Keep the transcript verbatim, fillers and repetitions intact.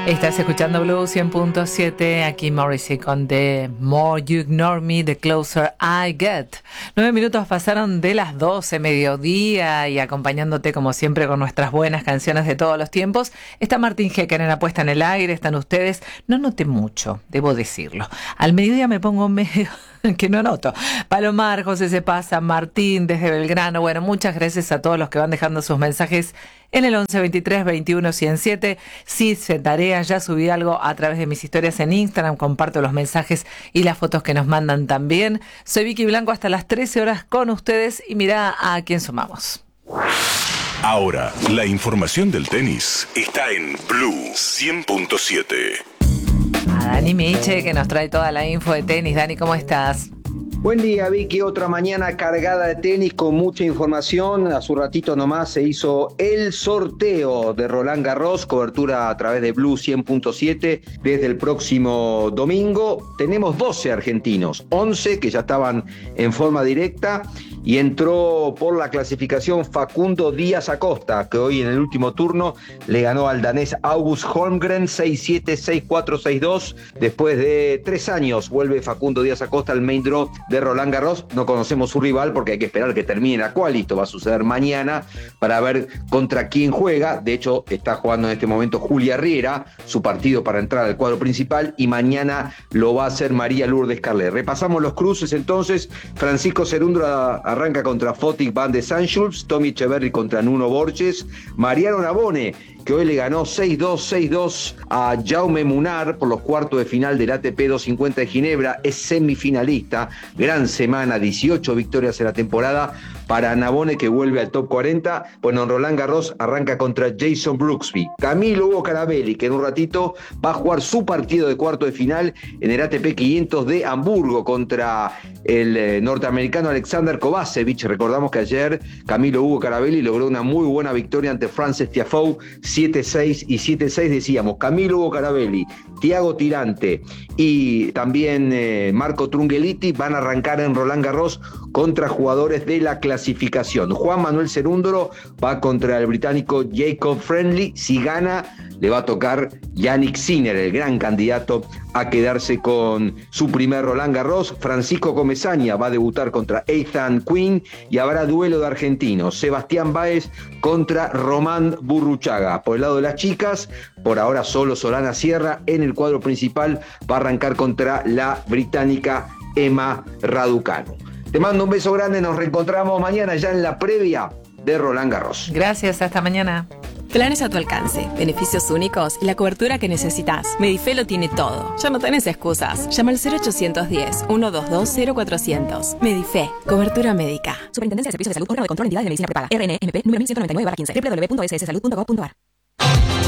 Estás escuchando Blue cien punto siete, aquí Morrissey con The More You Ignore Me, The Closer I Get. Nueve minutos pasaron de las doce, mediodía, y acompañándote como siempre con nuestras buenas canciones de todos los tiempos, está Martín Hecker en la puesta en el aire, están ustedes. No noté mucho, debo decirlo. Al mediodía me pongo medio... que no noto. Palomar, José Cepasa, Martín desde Belgrano. Bueno, muchas gracias a todos los que van dejando sus mensajes en el once veintitrés veintiuno ciento siete. Sí, se tarea, ya subí algo a través de mis historias en Instagram, comparto los mensajes y las fotos que nos mandan también. Soy Vicky Blanco hasta las trece horas con ustedes y mirá a quién sumamos. Ahora, la información del tenis está en Blue cien punto siete. A Dani Miche, que nos trae toda la info de tenis. Dani, ¿cómo estás? Buen día, Vicky. Otra mañana cargada de tenis con mucha información. Hace un ratito nomás se hizo el sorteo de Roland Garros, cobertura a través de Blue cien punto siete desde el próximo domingo. Tenemos doce argentinos, once que ya estaban en forma directa, y entró por la clasificación Facundo Díaz Acosta, que hoy en el último turno le ganó al danés August Holmgren seis siete, seis cuatro, seis dos. Después de tres años vuelve Facundo Díaz Acosta al main draw de Roland Garros. No conocemos su rival porque hay que esperar que termine la quali. Esto va a suceder mañana para ver contra quién juega. De hecho, está jugando en este momento Julia Riera, su partido para entrar al cuadro principal, y mañana lo va a hacer María Lourdes Carlet. Repasamos los cruces entonces. Francisco Cerúndolo arranca contra Fotic van de Sanschulz, Tommy Echeverry contra Nuno Borges, Mariano Navone, que hoy le ganó seis dos, seis dos a Jaume Munar por los cuartos de final del A T P doscientos cincuenta de Ginebra, es semifinalista. Gran semana, dieciocho victorias en la temporada para Navone, que vuelve al top cuarenta. Bueno, en Roland Garros arranca contra Jason Brooksby. Camilo Hugo Carabelli, que en un ratito va a jugar su partido de cuarto de final en el A T P quinientos de Hamburgo contra el eh, norteamericano Alexander Kovacevic. Recordamos que ayer Camilo Hugo Carabelli logró una muy buena victoria ante Frances Tiafoe, siete seis y siete seis. Decíamos, Camilo Hugo Carabelli, Tiago Tirante y también eh, Marco Trungelliti van a arrancar en Roland Garros contra jugadores de la clasificación. Juan Manuel Cerúndolo va contra el británico Jacob Friendly. Si gana, le va a tocar Yannick Sinner, el gran candidato a quedarse con su primer Roland Garros. Francisco Comesaña va a debutar contra Ethan Quinn y habrá duelo de argentinos. Sebastián Báez contra Román Burruchaga. Por el lado de las chicas, por ahora solo Solana Sierra en el cuadro principal va a arrancar contra la británica Emma Raducanu. Te mando un beso grande, nos reencontramos mañana ya en la previa de Roland Garros. Gracias, hasta mañana. Planes a tu alcance, beneficios únicos y la cobertura que necesitas. Medife lo tiene todo. Ya no tenés excusas. Llama al cero ochocientos diez, ciento veintidós, cero cuatrocientos. Medife, cobertura médica. Superintendencia de Servicios de Salud, órgano de control, entidad de medicina prepaga. R N M P número mil ciento noventa y nueve barra quince. doble u doble u doble u punto s s salud punto gov punto a r.